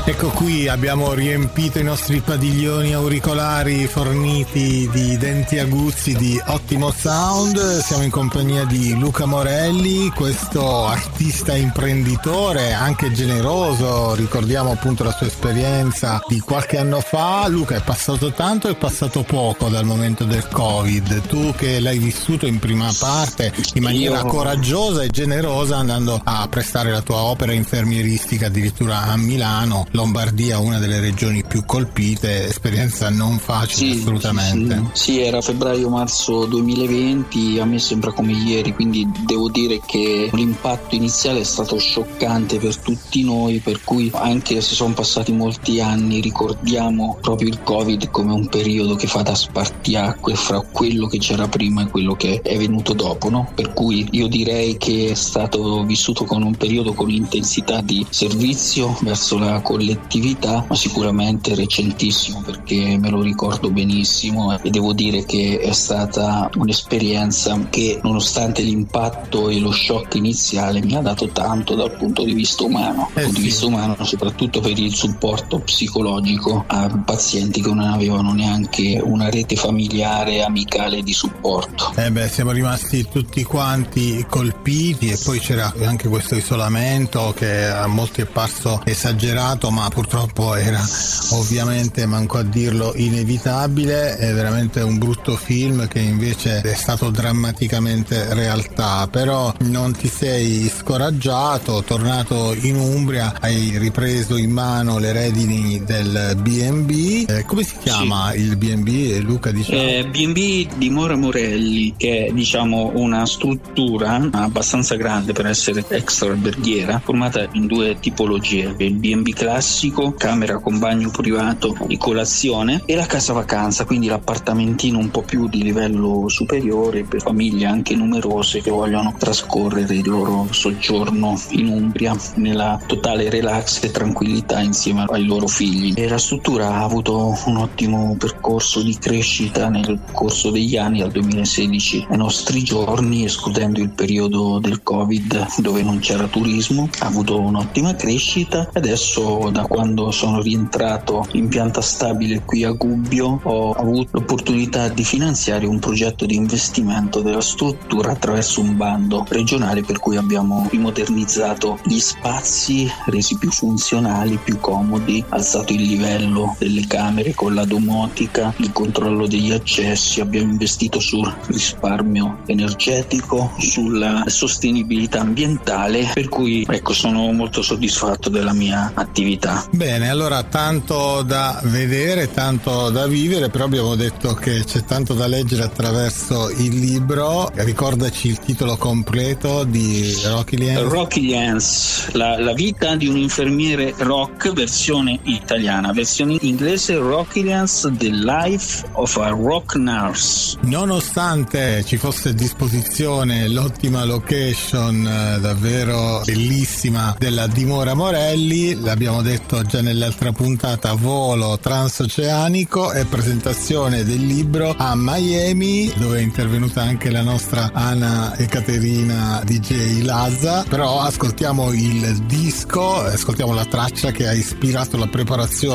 Ecco qui, abbiamo riempito i nostri padiglioni auricolari forniti di denti aguzzi di ottimo sound. Siamo in compagnia di Luca Morelli, questo artista imprenditore, anche generoso. Ricordiamo appunto la sua esperienza di qualche anno fa. Luca, è passato tanto e è passato poco dal momento del Covid. Tu che l'hai vissuto in prima parte in maniera coraggiosa e generosa, andando a prestare la tua opera infermieristica addirittura a Milano, Lombardia, una delle regioni più colpite, esperienza non facile, assolutamente. Sì, era febbraio-marzo 2020, a me sembra come ieri, quindi devo dire che l'impatto iniziale è stato scioccante per tutti noi, per cui anche se sono passati molti anni ricordiamo proprio il Covid come un periodo che fa da spartiacque fra quello che c'era prima e quello che è venuto dopo, no? Per cui io direi che è stato vissuto con un periodo con intensità di servizio verso la collettività, ma sicuramente recentissimo, perché me lo ricordo benissimo e devo dire che è stata un'esperienza che, nonostante l'impatto e lo shock iniziale, mi ha dato tanto dal punto di vista umano, soprattutto per il supporto psicologico a pazienti che non avevano neanche una rete familiare amicale di supporto. Siamo rimasti tutti quanti colpiti, e poi c'era anche questo isolamento che a molti è parso esagerato, ma purtroppo era ovviamente, manco a dirlo, inevitabile. È veramente un brutto film che invece è stato drammaticamente realtà. Però non ti sei scoraggiato, tornato in Umbria, hai ripreso in mano le redini del B&B. Come si chiama il B&B, Luca? B&B Dimora Morelli, che è una struttura abbastanza grande per essere extra alberghiera, formata in due tipologie: il B&B classico, camera con bagno privato di colazione, e la casa vacanza, quindi l'appartamentino un po' più di livello superiore per famiglie anche numerose che vogliono trascorrere il loro soggiorno in Umbria nella totale relax e tranquillità insieme ai loro figli. E la struttura ha avuto un ottimo percorso di crescita nel corso degli anni, dal 2016 ai nostri giorni, escludendo il periodo del Covid dove non c'era turismo. Ha avuto un'ottima crescita. Adesso, da quando sono rientrato in pianta stabile qui a Gubbio, ho avuto l'opportunità di finanziare un progetto di investimento della struttura attraverso un bando regionale, per cui abbiamo rimodernizzato gli spazi, resi più funzionali, più comodi, alzato il livello delle camere con la domotica, il controllo degli accessi. Abbiamo investito sul risparmio energetico, sulla sostenibilità ambientale, per cui sono molto soddisfatto della mia attività. Bene, allora tanto da vedere, tanto da vivere, però abbiamo detto che c'è tanto da leggere attraverso il libro. Ricordaci il titolo completo di Rocky Lance, la vita di un infermiere rock, versione italiana. Versione inglese: Rocky Lance, The Life of a Rock Nurse. Nonostante ci fosse a disposizione l'ottima location, davvero bellissima, della Dimora Morelli, l'abbiamo detto già nell'altra puntata, volo transoceanico e presentazione del libro a Miami, dove è intervenuta anche la nostra Anna Ekaterina DJ Lazza. Però ascoltiamo il disco, ascoltiamo la traccia che ha ispirato la preparazione